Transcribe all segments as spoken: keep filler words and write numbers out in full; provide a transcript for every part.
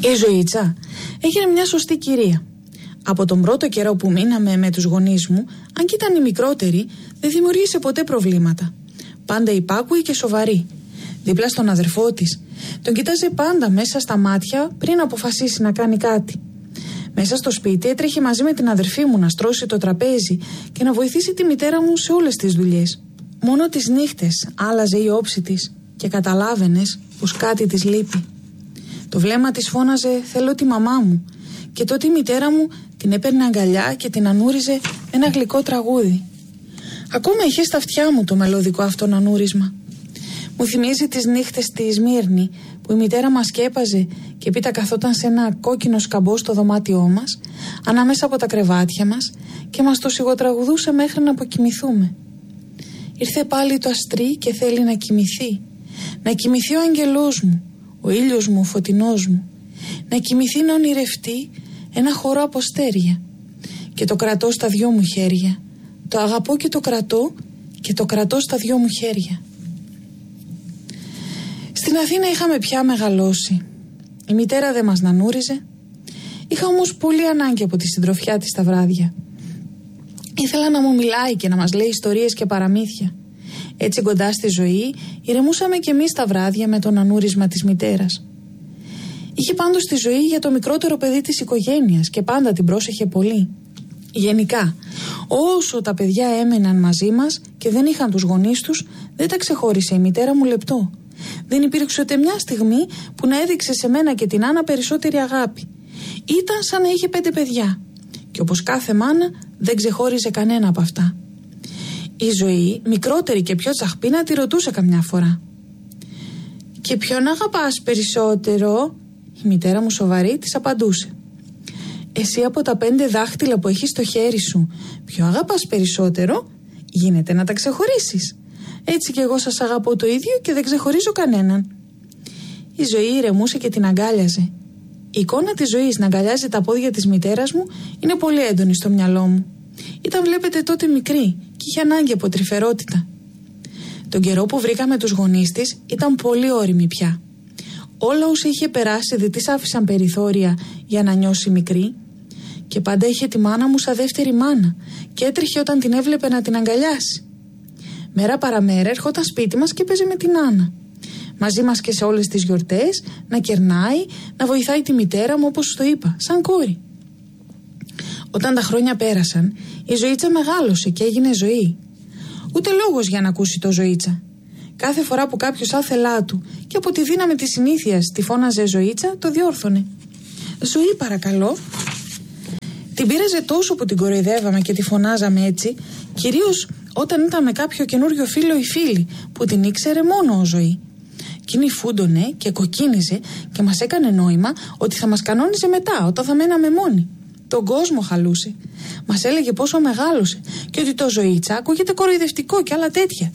Η Ζωήτσα έγινε μια σωστή κυρία. Από τον πρώτο καιρό που μείναμε με τους γονείς μου, αν και ήταν η μικρότερη, δεν δημιουργήσε ποτέ προβλήματα. Πάντα υπάκουη και σοβαρή. Δίπλα στον αδερφό της, τον κοιτάζε πάντα μέσα στα μάτια πριν αποφασίσει να κάνει κάτι. Μέσα στο σπίτι έτρεχε μαζί με την αδερφή μου να στρώσει το τραπέζι και να βοηθήσει τη μητέρα μου σε όλες τις δουλειές. Μόνο τις νύχτες άλλαζε η όψη της και καταλάβαινες πως κάτι της λείπει. Το βλέμμα της φώναζε «Θέλω τη μαμά μου» και τότε η μητέρα μου την έπαιρνε αγκαλιά και την ανούριζε ένα γλυκό τραγούδι. Ακόμα είχε στα αυτιά μου το μελωδικό αυτόν ανούρισμα. Μου θυμίζει τις νύχτες στη Σμύρνη που η μητέρα μας σκέπαζε και έπειτα καθόταν σε ένα κόκκινο σκαμπό στο δωμάτιό μας, ανάμεσα από τα κρεβάτια μας και μας το σιγοτραγουδούσε μέχρι να αποκοιμηθούμε. Ήρθε πάλι το αστρί και θέλει να κοιμηθεί. Να κοιμηθεί ο αγγελός μου, ο ήλιος μου, ο φωτεινός μου. Να κοιμηθεί να ονειρευτεί ένα χώρο από αστέρια. Και το κρατώ στα δυο μου χέρια. Το αγαπώ και το κρατώ και το κρατώ στα δυο μου χέρια. Στην Αθήνα είχαμε πια μεγαλώσει. Η μητέρα δεν μας νανούριζε. Είχα όμως πολύ ανάγκη από τη συντροφιά της τα βράδια. Ήθελα να μου μιλάει και να μας λέει ιστορίες και παραμύθια. Έτσι κοντά στη ζωή ηρεμούσαμε κι εμείς τα βράδια με το νανούρισμα της μητέρας. Είχε πάντως τη ζωή για το μικρότερο παιδί της οικογένειας και πάντα την πρόσεχε πολύ. Γενικά, όσο τα παιδιά έμεναν μαζί μας και δεν είχαν τους γονείς τους, δεν τα ξεχώρισε η μητέρα μου λεπτό. Δεν υπήρξε ούτε μια στιγμή που να έδειξε σε μένα και την Άννα περισσότερη αγάπη. Ήταν σαν να είχε πέντε παιδιά. Και όπως κάθε μάνα δεν ξεχώριζε κανένα από αυτά. Η ζωή, μικρότερη και πιο τσαχπίνα, τη ρωτούσε καμιά φορά. «Και ποιον αγαπάς περισσότερο?» Η μητέρα μου σοβαρή της απαντούσε. «Εσύ από τα πέντε δάχτυλα που έχεις στο χέρι σου, ποιο αγαπάς περισσότερο?» Γίνεται να τα ξεχωρίσεις. Έτσι κι εγώ σας αγαπώ το ίδιο και δεν ξεχωρίζω κανέναν. Η ζωή ηρεμούσε και την αγκάλιαζε. Η εικόνα της ζωής να αγκαλιάζει τα πόδια της μητέρας μου είναι πολύ έντονη στο μυαλό μου. Ήταν, βλέπετε, τότε μικρή και είχε ανάγκη από τρυφερότητα. Τον καιρό που βρήκαμε τους γονείς της ήταν πολύ όριμη πια. Όλα όσα είχε περάσει δεν της άφησαν περιθώρια για να νιώσει μικρή. Και πάντα είχε τη μάνα μου σαν δεύτερη μάνα και έτρεχε όταν την έβλεπε να την αγκαλιάσει. Μέρα παραμέρα ερχόταν σπίτι μας και παίζε με την Άννα. Μαζί μας και σε όλες τις γιορτές, να κερνάει, να βοηθάει τη μητέρα μου όπως το είπα, σαν κόρη. Όταν τα χρόνια πέρασαν, η Ζωήτσα μεγάλωσε και έγινε ζωή. Ούτε λόγος για να ακούσει το Ζωήτσα. Κάθε φορά που κάποιος άθελά του και από τη δύναμη της συνήθειας τη φώναζε Ζωήτσα, το διόρθωνε. «Ζωή, παρακαλώ». Την πείραζε τόσο που την κοροϊδεύαμε και τη φωνάζαμε έτσι, κυρίως όταν ήταν με κάποιο καινούριο φίλο ή φίλη που την ήξερε μόνο ο Ζωή. Εκείνη φούντωνε και κοκκίνιζε και μας έκανε νόημα ότι θα μας κανόνιζε μετά, όταν θα μέναμε μόνοι. Τον κόσμο χαλούσε. Μας έλεγε πόσο μεγάλωσε και ότι το Ζωήτσα ακούγεται κοροϊδευτικό και άλλα τέτοια.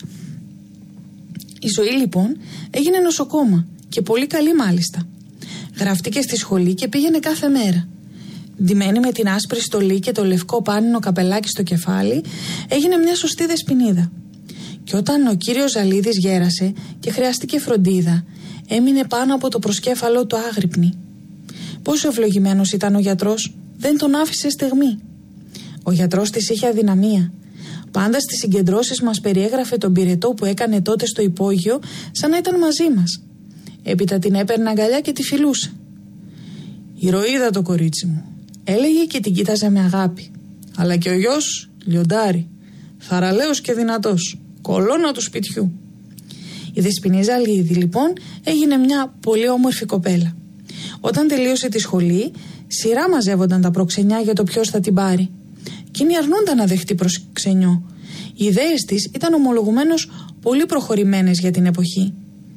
Η Ζωή λοιπόν έγινε νοσοκόμα και πολύ καλή μάλιστα. Γραφτήκε στη σχολή και πήγαινε κάθε μέρα. Ντυμένη με την άσπρη στολή και το λευκό πάνινο καπελάκι στο κεφάλι, έγινε μια σωστή δεσποινίδα. Και όταν ο κύριος Ζαλίδης γέρασε και χρειάστηκε φροντίδα, έμεινε πάνω από το προσκέφαλό του άγρυπνη. Πόσο ευλογημένος ήταν ο γιατρός, δεν τον άφησε στιγμή. Ο γιατρός της είχε αδυναμία. Πάντα στις συγκεντρώσεις μας περιέγραφε τον πυρετό που έκανε τότε στο υπόγειο, σαν να ήταν μαζί μας. Έπειτα την έπαιρνε αγκαλιά και τη φιλούσε. «Ηρωίδα το κορίτσι μου», έλεγε και την κοίταζε με αγάπη. «Αλλά και ο γιος, λιοντάρι, θαραλέος και δυνατός, κολόνα του σπιτιού». Η Δεσποινή Ζαλίδη λοιπόν έγινε μια πολύ όμορφη κοπέλα. Όταν τελείωσε τη σχολή, σειρά μαζεύονταν τα προξενιά για το ποιος θα την πάρει. Εκείνη αρνούνταν να δεχτεί προξενιό. Οι ιδέες της ήταν ομολογουμένως πολύ προχωρημένες για την εποχή.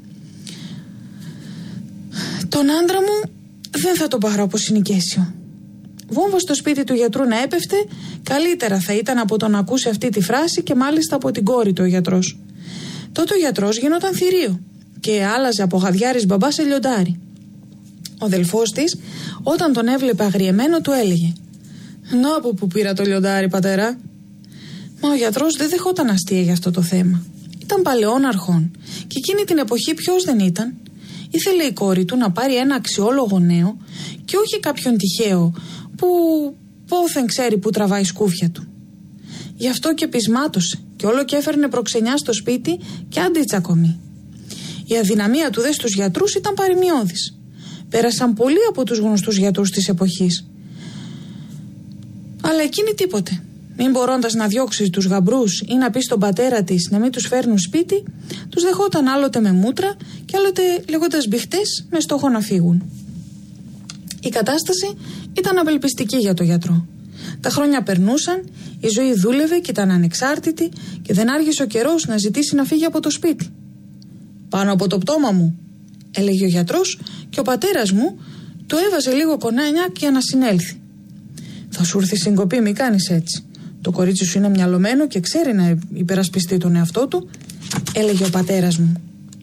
«Τον άντρα μου δεν θα τον πάρω από συνοικέσιο». Βόμβα στο σπίτι του γιατρού να έπεφτε, καλύτερα θα ήταν από το να ακούσει αυτή τη φράση και μάλιστα από την κόρη του ο γιατρός. Τότε ο γιατρός γινόταν θηρίο και άλλαζε από γαδιάρης μπαμπά σε λιοντάρι. Ο αδελφός της, όταν τον έβλεπε αγριεμένο, του έλεγε: «Να από που πήρα το λιοντάρι, πατέρα». Μα ο γιατρός δεν δεχόταν αστεία για αυτό το θέμα. Ήταν παλαιών αρχών και εκείνη την εποχή ποιος δεν ήταν. Ήθελε η κόρη του να πάρει ένα αξιόλογο νέο και όχι κάποιον τυχαίο που πόθεν ξέρει που τραβάει σκούφια του. Γι' αυτό και πεισμάτωσε και όλο και έφερνε προξενιά στο σπίτι και αντιτσακωμή. Η αδυναμία του δε στους γιατρούς ήταν παρημιώδης. Πέρασαν πολλοί από τους γνωστούς γιατρούς της εποχής. Αλλά εκείνη τίποτε. Μην μπορώντας να διώξει τους γαμπρούς ή να πει στον πατέρα της να μην τους φέρνουν σπίτι, τους δεχόταν άλλοτε με μούτρα και άλλοτε λέγοντας μπιχτές με στόχο να φύγουν. Η κατάσταση ήταν απελπιστική για το γιατρό. Τα χρόνια περνούσαν, η ζωή δούλευε και ήταν ανεξάρτητη και δεν άργησε ο καιρός να ζητήσει να φύγει από το σπίτι. «Πάνω από το πτώμα μου», έλεγε ο γιατρός, και ο πατέρας μου του έβαζε λίγο κονάνια για να συνέλθει. «Θα σου έρθει συγκοπή, μη κάνεις έτσι. Το κορίτσι σου είναι μυαλωμένο και ξέρει να υπερασπιστεί τον εαυτό του», έλεγε ο πατέρας μου.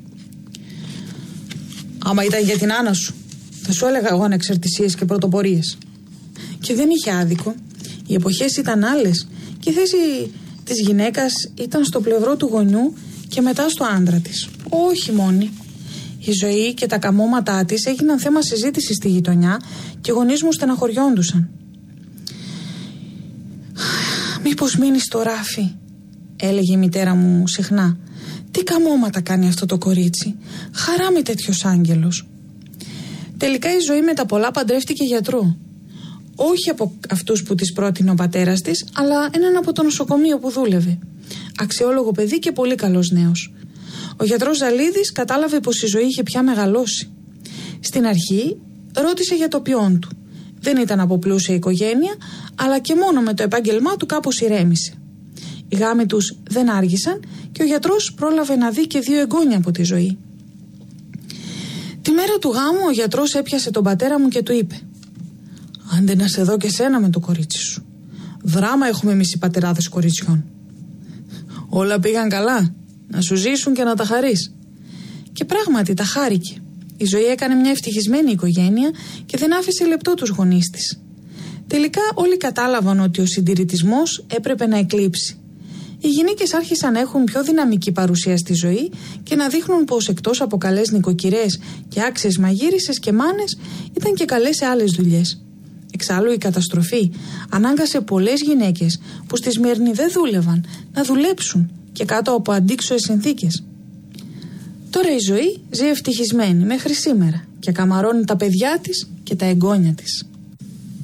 «Άμα ήταν για την Άννα σου, θα σου έλεγα εγώ ανεξαρτησίες και πρωτοπορίες». Και δεν είχε άδικο. Οι εποχές ήταν άλλες και η θέση της γυναίκας ήταν στο πλευρό του γονιού και μετά στο άντρα της. Όχι μόνη. Η ζωή και τα καμώματά της έγιναν θέμα συζήτησης στη γειτονιά και οι γονείς μου στεναχωριόντουσαν. «Μήπως μείνει στο ράφι», έλεγε η μητέρα μου συχνά. «Τι καμώματα κάνει αυτό το κορίτσι. Χαράμι τέτοιος άγγελος». Τελικά η ζωή με τα πολλά παντρεύτηκε γιατρό. Όχι από αυτούς που της πρότεινε ο πατέρας της, αλλά έναν από το νοσοκομείο που δούλευε. Αξιόλογο παιδί και πολύ καλός νέος. Ο γιατρός Ζαλίδης κατάλαβε πως η ζωή είχε πια μεγαλώσει. Στην αρχή ρώτησε για το ποιόν του. Δεν ήταν από πλούσια οικογένεια, αλλά και μόνο με το επάγγελμά του κάπως ηρέμησε. Οι γάμοι τους δεν άργησαν και ο γιατρός πρόλαβε να δει και δύο εγγόνια από τη ζωή. Τη μέρα του γάμου ο γιατρός έπιασε τον πατέρα μου και του είπε: «Άντε να σε δω και σένα με το κορίτσι σου. Δράμα έχουμε εμείς οι πατεράδες κοριτσιών. Όλα πήγαν καλά. Να σου ζήσουν και να τα χαρείς». Και πράγματι τα χάρηκε. Η ζωή έκανε μια ευτυχισμένη οικογένεια και δεν άφησε λεπτό τους γονείς της. Τελικά όλοι κατάλαβαν ότι ο συντηρητισμός έπρεπε να εκλείψει. Οι γυναίκες άρχισαν να έχουν πιο δυναμική παρουσία στη ζωή και να δείχνουν πως εκτός από καλές νοικοκυρές και άξιες μαγείρισες και μάνες ήταν και καλές σε άλλες δουλειές. Εξάλλου η καταστροφή ανάγκασε πολλές γυναίκες που στη Σμύρνη δεν δούλευαν να δουλέψουν και κάτω από αντίξωες συνθήκες. Τώρα η ζωή ζει ευτυχισμένη μέχρι σήμερα και καμαρώνει τα παιδιά της και τα εγγόνια της.